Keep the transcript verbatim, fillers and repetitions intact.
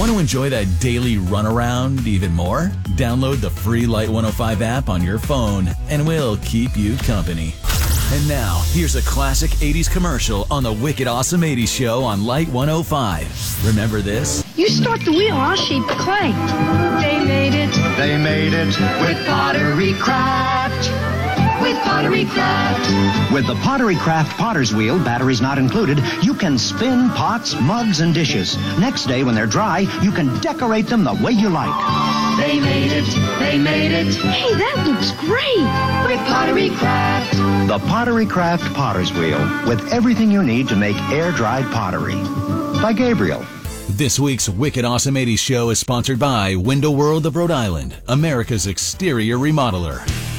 Want to enjoy that daily runaround even more? Download the free Light one oh five app on your phone, and we'll keep you company. And now, here's a classic eighties commercial on the Wicked Awesome eighties Show on Light one oh five. Remember this? You start the wheel, I'll shape the clay. They made it. They made it With Pottery Craft. With Pottery Craft. with the Pottery Craft Potter's Wheel, batteries not included. You can spin pots, mugs, and dishes. Next day, when they're dry, you can decorate them the way you like. They made it. They made it. Hey, that looks great. With Pottery Craft. The Pottery Craft Potter's Wheel, with everything you need to make air-dried pottery. By Gabriel. This week's Wicked Awesome eighties Show is sponsored by Window World of Rhode Island, America's exterior remodeler.